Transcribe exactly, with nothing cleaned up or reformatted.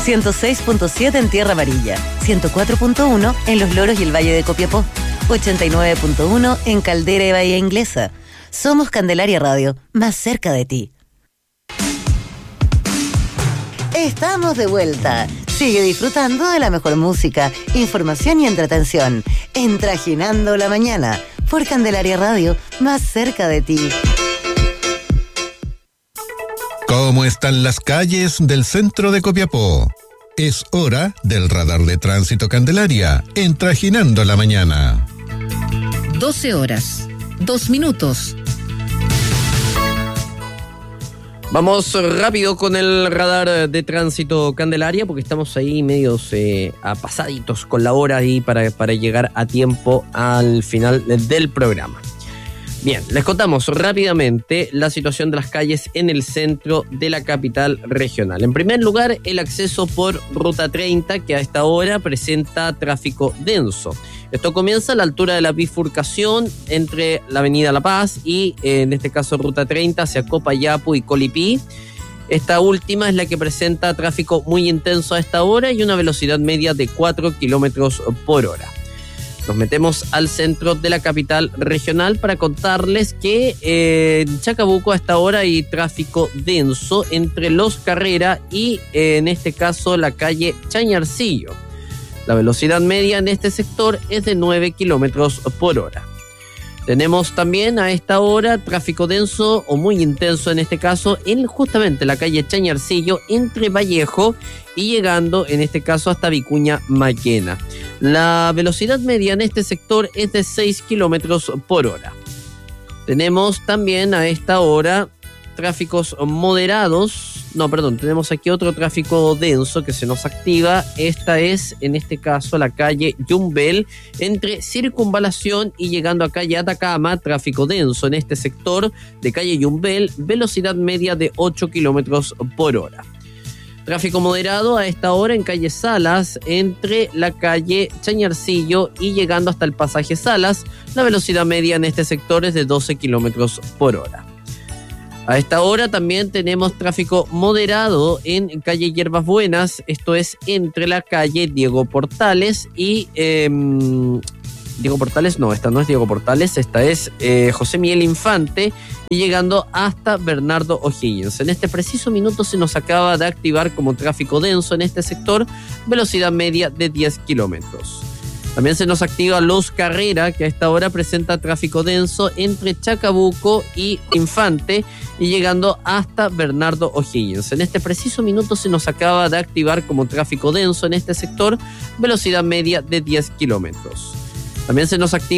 ciento seis punto siete en Tierra Amarilla, ciento cuatro punto uno en Los Loros y el Valle de Copiapó, ochenta y nueve punto uno en Caldera y Bahía Inglesa. Somos Candelaria Radio, más cerca de ti. Estamos de vuelta. Sigue disfrutando de la mejor música, información y entretención en Trajinando la Mañana por Candelaria Radio, más cerca de ti. ¿Cómo están las calles del centro de Copiapó? Es hora del radar de tránsito Candelaria en Trajinando la Mañana. doce horas, dos minutos. Vamos rápido con el radar de tránsito Candelaria porque estamos ahí medios eh, pasaditos con la hora ahí para, para llegar a tiempo al final del programa. Bien, les contamos rápidamente la situación de las calles en el centro de la capital regional. En primer lugar, el acceso por Ruta treinta, que a esta hora presenta tráfico denso. Esto comienza a la altura de la bifurcación entre la avenida La Paz y, eh, en este caso, Ruta treinta hacia Copayapo y Colipí. Esta última es la que presenta tráfico muy intenso a esta hora y una velocidad media de cuatro kilómetros por hora. Nos metemos al centro de la capital regional para contarles que eh, en Chacabuco a esta hora hay tráfico denso entre Los Carrera y eh, en este caso la calle Chañarcillo. La velocidad media en este sector es de nueve kilómetros por hora. Tenemos también a esta hora tráfico denso o muy intenso en este caso en justamente la calle Chañarcillo entre Vallejo y llegando en este caso hasta Vicuña Maquena. La velocidad media en este sector es de seis kilómetros por hora. Tenemos también a esta hora tráficos moderados. No, perdón, tenemos aquí otro tráfico denso que se nos activa. Esta es, en este caso, la calle Yumbel, entre Circunvalación y llegando a calle Atacama, tráfico denso en este sector de calle Yumbel, velocidad media de ocho kilómetros por hora. Tráfico moderado a esta hora en calle Salas, entre la calle Chañarcillo y llegando hasta el pasaje Salas, la velocidad media en este sector es de doce kilómetros por hora. A esta hora también tenemos tráfico moderado en calle Hierbas Buenas, esto es entre la calle Diego Portales y... Eh, Diego Portales, no, esta no es Diego Portales, esta es eh, José Miguel Infante y llegando hasta Bernardo O'Higgins. En este preciso minuto se nos acaba de activar como tráfico denso en este sector, velocidad media de diez kilómetros. También se nos activa Los Carrera, que a esta hora presenta tráfico denso entre Chacabuco y Infante y llegando hasta Bernardo O'Higgins. En este preciso minuto se nos acaba de activar como tráfico denso en este sector, velocidad media de diez kilómetros. También se nos activa